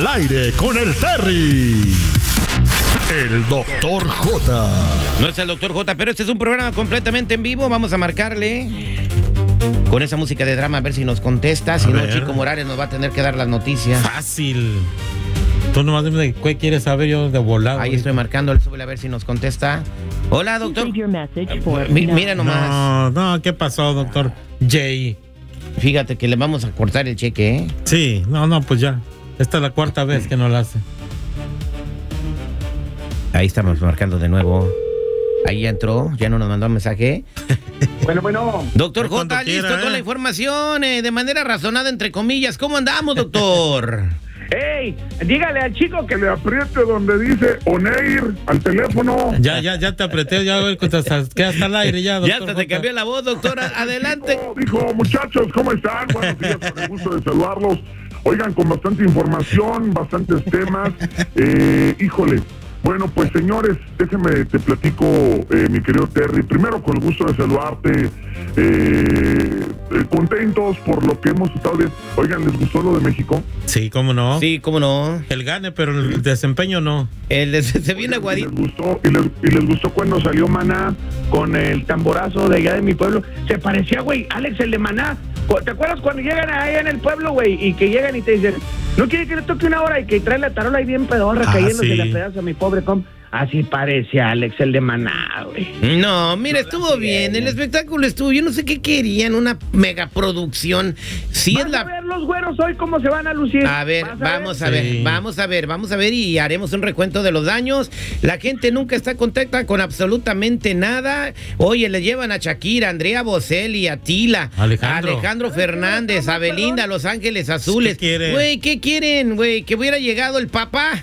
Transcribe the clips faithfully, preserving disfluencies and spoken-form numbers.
Al aire con el Terry. El doctor J. No es el doctor J, pero este es un programa completamente en vivo. Vamos a marcarle con esa música de drama a ver si nos contesta. Si no, Chico Morales nos va a tener que dar las noticias. Fácil. Tú nomás dime qué quieres saber, yo de volado. Ahí estoy marcando, súbele a ver si nos contesta. Hola, doctor. Mi, mira nomás. No, no, ¿qué pasó, doctor Jay? Fíjate que le vamos a cortar el cheque, ¿eh? Sí, no, no, pues ya. Esta es la cuarta vez que no lo hace. Ahí estamos marcando de nuevo. Ahí ya entró, ya no nos mandó un mensaje. Bueno, bueno. Doctor J, listo quiera, con eh. la información, eh, de manera razonada, entre comillas. ¿Cómo andamos, doctor? ¡Ey! Dígale al chico que le apriete donde dice Oneir al teléfono. Ya, ya, ya te apreté, ya güey, que quedaste al aire ya, doctor. Ya hasta te cambió la voz, doctora. Adelante. Dijo, dijo, muchachos, ¿cómo están? Buenos días, con el gusto de saludarlos. Oigan, con bastante información, bastantes temas. Eh, híjole. Bueno, pues señores, déjenme, te platico, eh, mi querido Terry. Primero, con el gusto de saludarte, eh, eh, contentos por lo que hemos estado viendo. Oigan, ¿les gustó lo de México? Sí, cómo no. Sí, cómo no. El gane, pero el desempeño no. El se viene aguadito. Les gustó, y les, y les gustó cuando salió Maná con el tamborazo de allá de mi pueblo. Se parecía, güey, Alex, el de Maná. ¿Te acuerdas cuando llegan allá en el pueblo, güey, y que llegan y te dicen, no quiere que le toque una hora, y que trae la tarola ahí bien pedorra, Ah, cayéndose sí. la pedazo a mi pobre compa? Así parece Alex, el de Maná, güey. No, mira, estuvo bien. El espectáculo estuvo. Yo no sé qué querían, una megaproducción. Sí Vas es la. a ver los güeros hoy cómo se van a lucir. A ver, ¿Vas vamos a Sí. ver, vamos a ver, vamos a ver y haremos un recuento de los daños. La gente nunca está contenta con absolutamente nada. Oye, le llevan a Shakira, a Andrea Bocelli, a Tila, Alejandro. a Alejandro Fernández, a Belinda, a Los Ángeles Azules. ¿Qué quieren? Güey, ¿qué quieren, güey? ¿Que hubiera llegado el papá?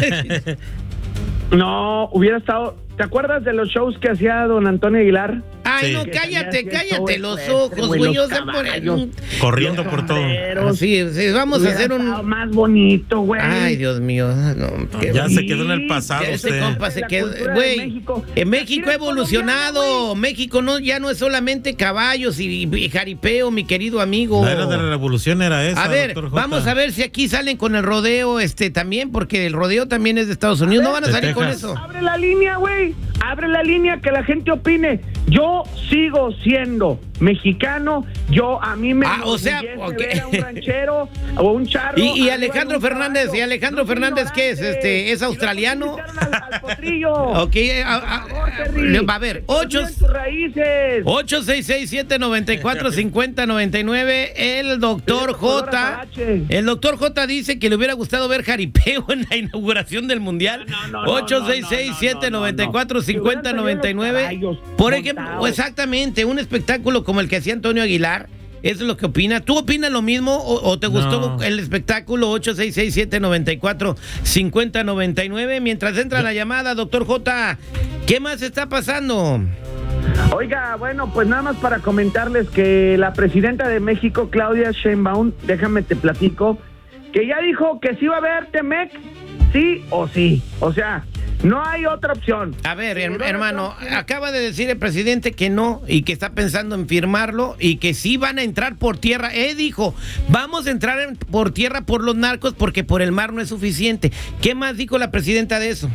No, hubiera estado... ¿Te acuerdas de los shows que hacía don Antonio Aguilar? Ay, Sí. no, Que cállate, salía así el cállate show los fuerte, ojos, güey, güey. los O sea, por caballos, Corriendo por todo. sombreros. Sí, sí, vamos a Hubiera hacer estado un. más bonito, güey. Ay, Dios mío. No, qué Ya bonito. se quedó en el pasado Ya usted. ese compa se La quedó, cultura de güey. México. En México ha Shakira es evolucionado. colombiana, México no, ya no es solamente caballos y, y jaripeo, mi querido amigo. La era de la revolución era esa, A ver, doctor J. vamos a ver si aquí salen con el rodeo, este, también, porque el rodeo también es de Estados Unidos. No van a de salir con Texas. eso. Abre la línea, güey. Abre la línea, que la gente opine. Yo sigo siendo mexicano. Yo, a mí me Ah, o sea, enorgullece ok. ver a un ranchero o un charro. Y, y arriba Alejandro de un Fernández, caballo. ¿y Alejandro No soy Fernández qué es? ignorante. Este, ¿es Y no australiano? se invitaron al- al potrillo. Ok, a, a- Por favor, Terry. a ver, Que ocho. olviden tus raíces. ocho seis seis siete nueve cuatro cinco cero nueve nueve. El doctor J. El doctor J dice que le hubiera gustado ver jaripeo en la inauguración del mundial. No, no, no, ocho seis seis siete nueve cuatro cinco cero nueve nueve. Por ejemplo, exactamente, un espectáculo como el que hacía Antonio Aguilar. Eso es lo que opina. ¿Tú opinas lo mismo o, o te gustó No. el espectáculo? Ocho seis seis siete nueve cuatro cinco cero nueve nueve. Mientras entra la llamada, doctor J, ¿qué más está pasando? Oiga, bueno, pues nada más para comentarles que la presidenta de México, Claudia Sheinbaum, déjame te platico, que ya dijo que sí va a haber Temec, sí o sí. O sea, no hay otra opción. A ver, her- Pero hermano, no, no. acaba de decir el presidente que no y que está pensando en firmarlo y que sí van a entrar por tierra. Él dijo, vamos a entrar en- por tierra por los narcos porque por el mar no es suficiente. ¿Qué más dijo la presidenta de eso?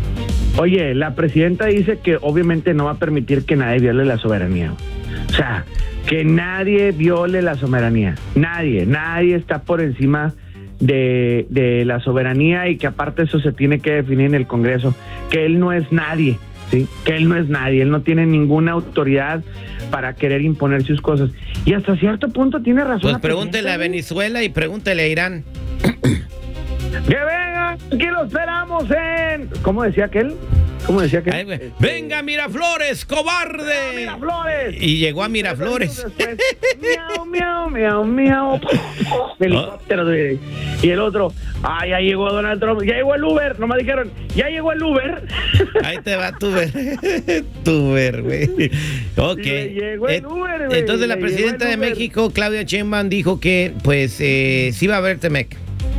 Oye, la presidenta dice que obviamente no va a permitir que nadie viole la soberanía. O sea, que nadie viole la soberanía. Nadie, nadie está por encima de, de la soberanía, y que aparte eso se tiene que definir en el Congreso. Que él no es nadie, ¿sí? Que él no es nadie, él no tiene ninguna autoridad para querer imponer sus cosas. Y hasta cierto punto tiene razón. Pues la pregúntele a presidenta, ¿sí? Venezuela y pregúntele a Irán. Que vengan, que lo esperamos en... ¿Cómo decía aquel? ¿Cómo decía aquel? Ay, güey. Este, Venga, Miraflores, cobarde. Miraflores. Y llegó a Miraflores. Después, miau, miau, miau, miau. Helicóptero, güey. Y el otro, ah, ya llegó Donald Trump, ya llegó el Uber. Nomás dijeron, ya llegó el Uber. Ahí te va tu ver. Tu ver, güey. Ok. Y le llegó el Et- Uber, güey. Entonces la Le presidenta llegó de el Uber. México, Claudia Sheinbaum, dijo que pues eh, sí va a haber Temec.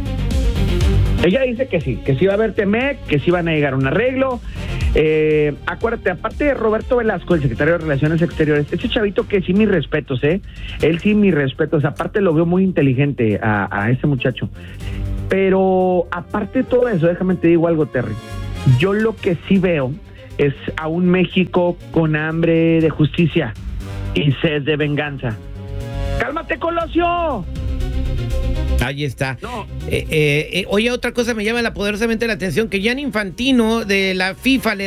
Ella dice que sí, que sí va a haber Temec, que sí van a llegar a un arreglo. Eh, acuérdate, aparte de Roberto Velasco, el secretario de Relaciones Exteriores, ese chavito que sí mis respetos, ¿eh? Él sí mis respetos, aparte lo veo muy inteligente a, a ese muchacho. Pero aparte de todo eso, déjame te digo algo, Terry. Yo lo que sí veo es a un México con hambre de justicia y sed de venganza. ¡Cálmate, Colosio! Ahí está. No. Eh, eh, eh, oye, otra cosa me llama la poderosamente la atención, que Gianni Infantino de la FIFA le